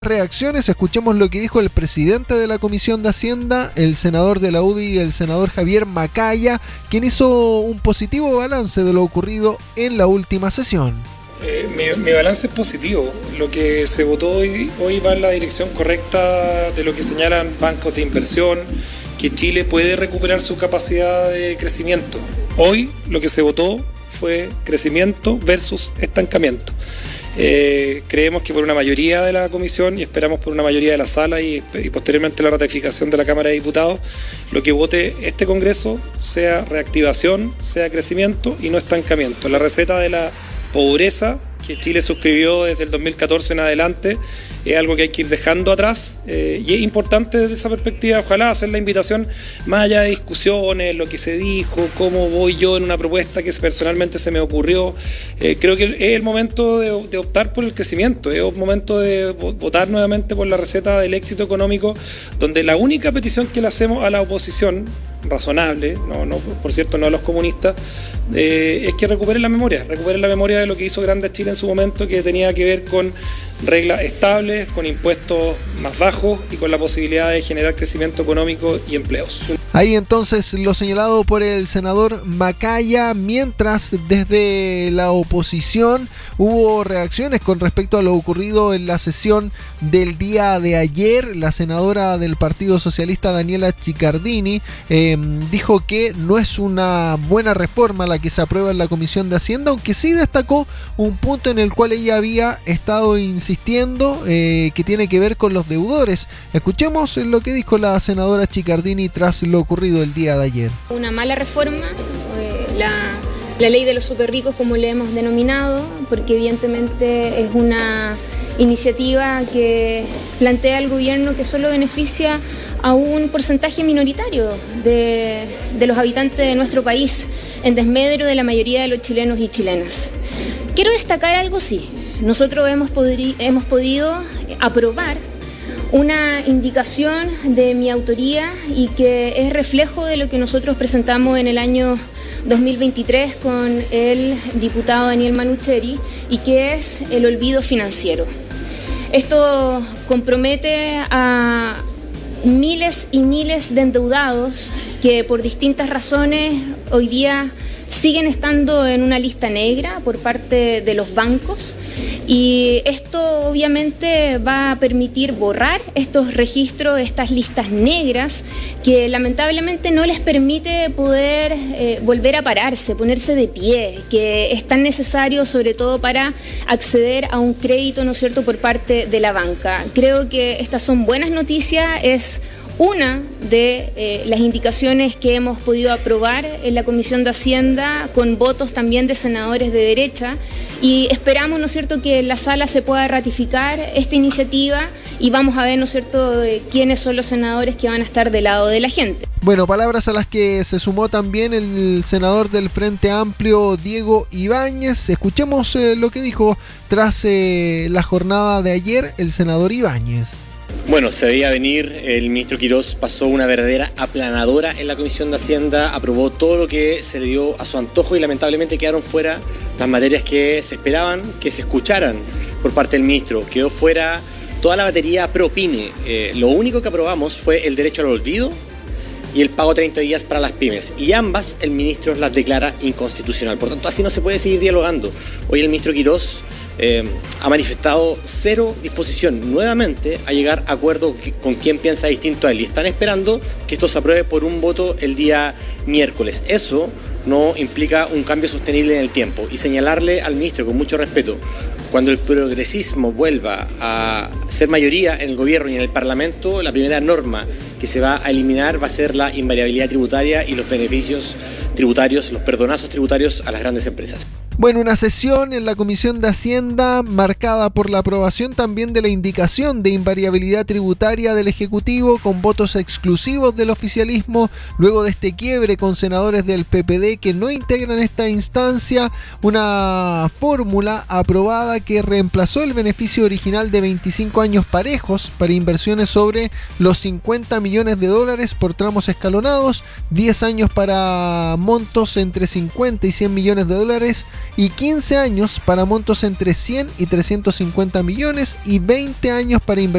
Reacciones, escuchemos lo que dijo el presidente de la Comisión de Hacienda, el senador de la UDI, el senador Javier Macaya, quien hizo un positivo balance de lo ocurrido en la última sesión. Mi balance es positivo. Lo que se votó hoy va en la dirección correcta de lo que señalan bancos de inversión, que Chile puede recuperar su capacidad de crecimiento. Hoy lo que se votó fue crecimiento versus estancamiento. Creemos que por una mayoría de la comisión y esperamos por una mayoría de la sala y posteriormente la ratificación de la Cámara de Diputados, lo que vote este Congreso sea reactivación, sea crecimiento y no estancamiento. La receta de la pobreza que Chile suscribió desde el 2014 en adelante es algo que hay que ir dejando atrás, y es importante desde esa perspectiva, ojalá hacer la invitación más allá de discusiones, lo que se dijo, cómo voy yo en una propuesta que personalmente se me ocurrió. Creo que es el momento de optar por el crecimiento, es el momento de votar nuevamente por la receta del éxito económico, donde la única petición que le hacemos a la oposición, razonable, no, por cierto, no a los comunistas, es que recuperen la memoria de lo que hizo grande Chile en su momento, que tenía que ver con reglas estables, con impuestos más bajos y con la posibilidad de generar crecimiento económico y empleos. Ahí entonces lo señalado por el senador Macaya, mientras desde la oposición hubo reacciones con respecto a lo ocurrido en la sesión del día de ayer. La senadora del Partido Socialista, Daniela Chiccardini, dijo que no es una buena reforma la que se aprueba en la Comisión de Hacienda, aunque sí destacó un punto en el cual ella había estado insistiendo, que tiene que ver con los deudores. Escuchemos lo que dijo la senadora Chiccardini tras lo ocurrido el día de ayer. Una mala reforma, la ley de los superricos, como le hemos denominado, porque evidentemente es una iniciativa que plantea al gobierno que solo beneficia a un porcentaje minoritario de los habitantes de nuestro país, en desmedro de la mayoría de los chilenos y chilenas. Quiero destacar algo, sí. Nosotros hemos podido aprobar una indicación de mi autoría y que es reflejo de lo que nosotros presentamos en el año 2023 con el diputado Daniel Manucheri, y que es el olvido financiero. Esto compromete a miles y miles de endeudados que por distintas razones hoy día siguen estando en una lista negra por parte de los bancos, y esto obviamente va a permitir borrar estos registros, estas listas negras que lamentablemente no les permite poder volver a pararse, ponerse de pie, que es tan necesario sobre todo para acceder a un crédito, ¿no es cierto?, por parte de la banca. Creo que estas son buenas noticias, es una de las indicaciones que hemos podido aprobar en la Comisión de Hacienda con votos también de senadores de derecha, y esperamos, ¿no es cierto?, que en la sala se pueda ratificar esta iniciativa y vamos a ver, ¿no es cierto?, quiénes son los senadores que van a estar del lado de la gente. Bueno, palabras a las que se sumó también el senador del Frente Amplio, Diego Ibáñez. Escuchemos lo que dijo tras la jornada de ayer el senador Ibáñez. Bueno, se veía venir, el ministro Quirós pasó una verdadera aplanadora en la Comisión de Hacienda, aprobó todo lo que se le dio a su antojo y lamentablemente quedaron fuera las materias que se esperaban que se escucharan por parte del ministro. Quedó fuera toda la batería pro pyme. Lo único que aprobamos fue el derecho al olvido y el pago 30 días para las pymes, y ambas el ministro las declara inconstitucional. Por tanto, así no se puede seguir dialogando. Hoy el ministro Quirós ha manifestado cero disposición nuevamente a llegar a acuerdo con quien piensa distinto a él, y están esperando que esto se apruebe por un voto el día miércoles. Eso no implica un cambio sostenible en el tiempo, y señalarle al ministro con mucho respeto: cuando el progresismo vuelva a ser mayoría en el gobierno y en el Parlamento, la primera norma que se va a eliminar va a ser la invariabilidad tributaria y los beneficios tributarios, los perdonazos tributarios a las grandes empresas. Bueno, una sesión en la Comisión de Hacienda marcada por la aprobación también de la indicación de invariabilidad tributaria del Ejecutivo, con votos exclusivos del oficialismo, luego de este quiebre con senadores del PPD que no integran esta instancia. Una fórmula aprobada que reemplazó el beneficio original de 25 años parejos para inversiones sobre los 50 millones de dólares por tramos escalonados, 10 años para montos entre 50 y 100 millones de dólares, y 15 años para montos entre 100 y 350 millones y 20 años para inversiones